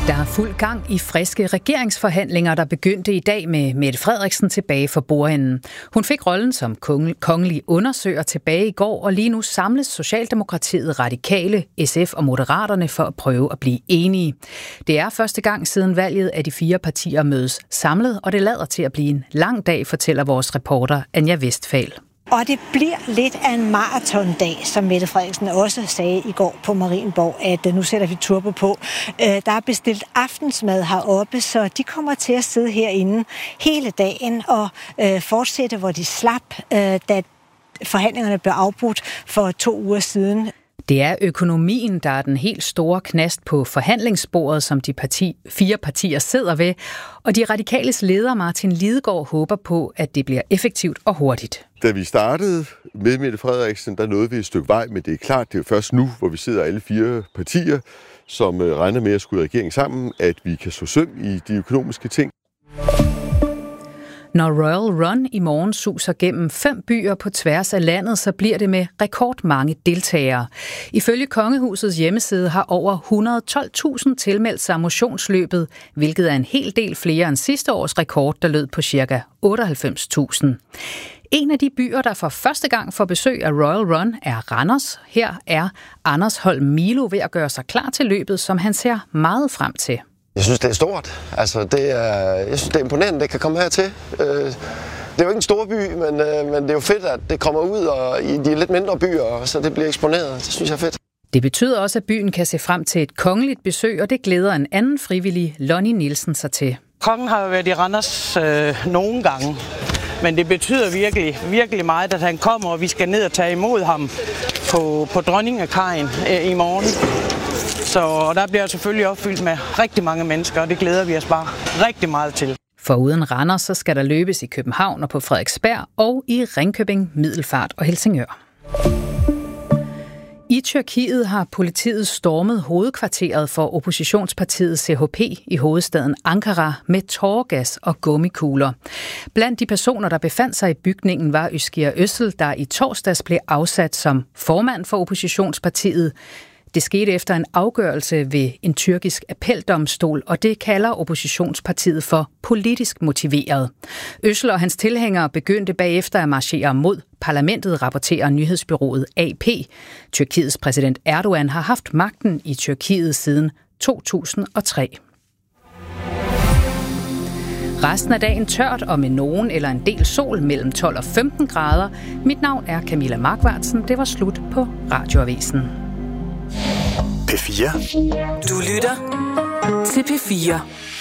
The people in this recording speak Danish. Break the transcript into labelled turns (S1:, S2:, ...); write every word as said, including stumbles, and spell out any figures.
S1: Der er fuld gang i friske regeringsforhandlinger, der begyndte i dag med Mette Frederiksen tilbage for bordenden. Hun fik rollen som kongelig undersøger tilbage i går, og lige nu samles Socialdemokratiet, Radikale, S F og Moderaterne for at prøve at blive enige. Det er første gang siden valget, at de fire partier mødes samlet, og det lader til at blive en lang dag, fortæller vores reporter Anja Westphal.
S2: Og det bliver lidt af en maratondag, som Mette Frederiksen også sagde i går på Marienborg, at nu sætter vi turbo på. Der er bestilt aftensmad heroppe, så de kommer til at sidde herinde hele dagen og fortsætte, hvor de slap, da forhandlingerne blev afbrudt for to uger siden.
S1: Det er økonomien, der er den helt store knast på forhandlingsbordet, som de parti, fire partier sidder ved, og de radikales leder Martin Lidegaard håber på, at det bliver effektivt og hurtigt.
S3: Da vi startede med Mette Frederiksen, der nåede vi et stykke vej, men det er klart, det er først nu, hvor vi sidder alle fire partier, som regner med at skulle regering sammen, at vi kan så søm i de økonomiske ting.
S1: Når Royal Run i morgen suser gennem fem byer på tværs af landet, så bliver det med rekordmange deltagere. Ifølge Kongehusets hjemmeside har over et hundrede og tolv tusind tilmeldt sig motionsløbet, hvilket er en hel del flere end sidste års rekord, der lød på ca. otteoghalvfems tusind. En af de byer, der for første gang får besøg af Royal Run, er Randers. Her er Anders Holm Milo ved at gøre sig klar til løbet, som han ser meget frem til.
S4: Jeg synes, det er stort. Altså, det er, jeg synes, det er imponerende, det kan komme hertil. Det er jo ikke en stor by, men, men det er jo fedt, at det kommer ud og i de lidt mindre byer, så det bliver eksponeret. Det synes jeg er fedt.
S1: Det betyder også, at byen kan se frem til et kongeligt besøg, og det glæder en anden frivillig, Lonnie Nielsen, sig til.
S5: Kongen har jo været i Randers øh, nogle gange, men det betyder virkelig, virkelig meget, at han kommer, og vi skal ned og tage imod ham på, på Dronningekajen øh, i morgen. Så der bliver selvfølgelig opfyldt med rigtig mange mennesker, og det glæder vi os bare rigtig meget til.
S1: Foruden Randers, så skal der løbes i København og på Frederiksberg, og i Ringkøbing, Middelfart og Helsingør. I Tyrkiet har politiet stormet hovedkvarteret for oppositionspartiet C H P i hovedstaden Ankara med tåregas og gummikugler. Blandt de personer, der befandt sig i bygningen, var Özgür Özel, der i torsdags blev afsat som formand for oppositionspartiet. Det skete efter en afgørelse ved en tyrkisk appeldomstol, og det kalder oppositionspartiet for politisk motiveret. Özel og hans tilhængere begyndte bagefter at marchere mod parlamentet, rapporterer nyhedsbureauet A P. Tyrkiets præsident Erdogan har haft magten i Tyrkiet siden to tusind og tre. Resten af dagen tørt og med nogen eller en del sol mellem tolv og femten grader. Mit navn er Camilla Markvartsen. Det var slut på Radioavisen.
S6: P fire.
S7: Du lytter til P fire.